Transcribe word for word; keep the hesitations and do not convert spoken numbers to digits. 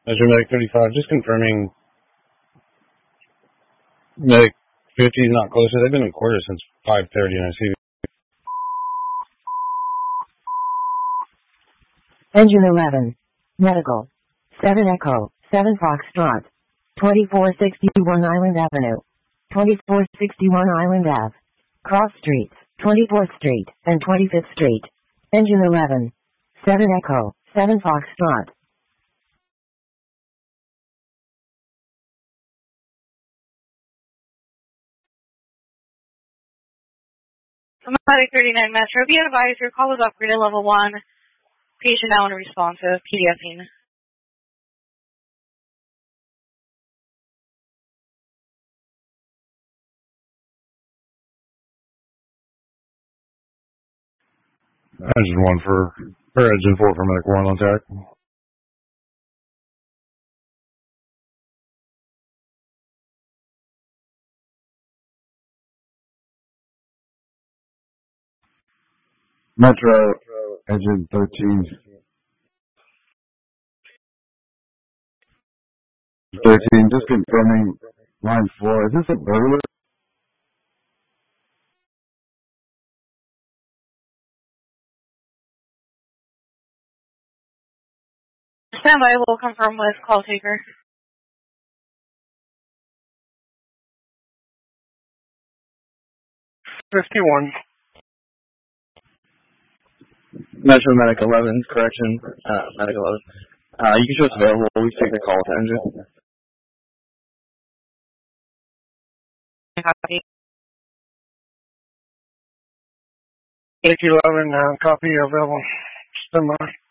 Measure Medic thirty-five, just confirming Medic fifty is not closer. They've been in quarters since five thirty, and I see. Engine eleven. Medical. seven Echo. seven Foxtrot. twenty-four sixty-one Island Avenue. twenty-four sixty-one Island Ave. Cross Streets. twenty-fourth Street and twenty-fifth Street. Engine eleven. seven Echo. seven Foxtrot. Medic thirty-nine Metro, be advised your call is upgraded level one. Patient now unresponsive, PDFing. Engine one for, or engine four for Medic one on tech. Metro, engine thirteen. thirteen, just confirming line four. Is this a burglar? Stand by, we'll confirm with call taker. fifty-one. Metro Medic eleven, correction, uh, Medic eleven. Uh, you can show it's available, we take the call to engine. Copy. Take eleven, uh, copy available. Stand by.